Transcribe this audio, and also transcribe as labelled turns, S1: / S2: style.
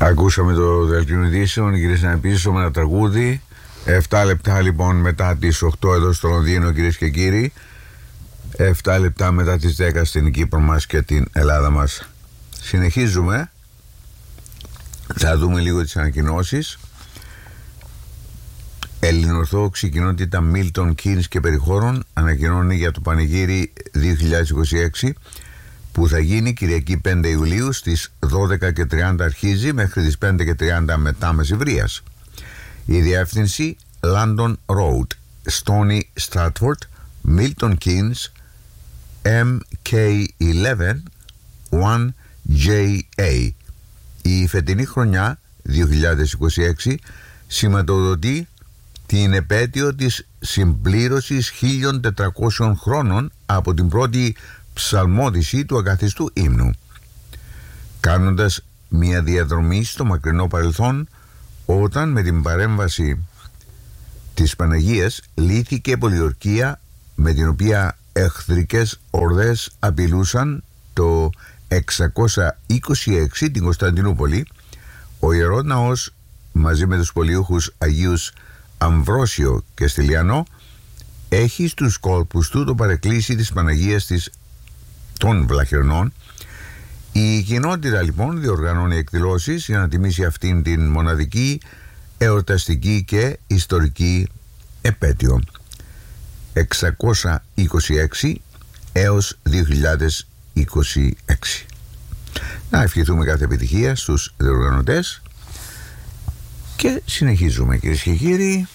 S1: Ακούσαμε το δελτίο ειδήσεων, γυρίσαμε να πίσω με ένα τραγούδι. 7 λεπτά λοιπόν μετά τις 8 εδώ στο Λονδίνο, κυρίες και κύριοι. 7 λεπτά μετά τις 10 στην Κύπρο μας και την Ελλάδα μας. Συνεχίζουμε. Θα δούμε λίγο τις ανακοινώσεις. Ελληνοορθόδοξη κοινότητα Milton Keynes και περιχώρων ανακοινώνει για το Πανηγύρι 2026 που θα γίνει Κυριακή 5 Ιουλίου στις 12:30 αρχίζει μέχρι τις 5:30 μετά μεσημβρίας. Η διεύθυνση London Road, Stony Stratford, Milton Keynes, MK11 1JA. Η φετινή χρονιά 2026 σηματοδοτεί την επέτειο της συμπλήρωσης 1400 χρόνων από την πρώτη ψαλμόδηση του ακαθιστού ύμνου. Κάνοντας μια διαδρομή στο μακρινό παρελθόν, όταν με την παρέμβαση της Παναγίας λύθηκε πολιορκία με την οποία εχθρικές ορδές απειλούσαν το 626 την Κωνσταντινούπολη, ο Ιερός Ναός μαζί με τους πολιούχους Αγίους Αμβρόσιο και Στυλιανό έχει στους κόλπους του το παρεκκλήσι της Παναγίας των Βλαχερνών. Η κοινότητα λοιπόν διοργανώνει εκδηλώσεις για να τιμήσει αυτήν την μοναδική εορταστική και ιστορική επέτειο 626 έως 2026. Να ευχηθούμε κάθε επιτυχία στους διοργανωτές και συνεχίζουμε, κυρίες και κύριοι.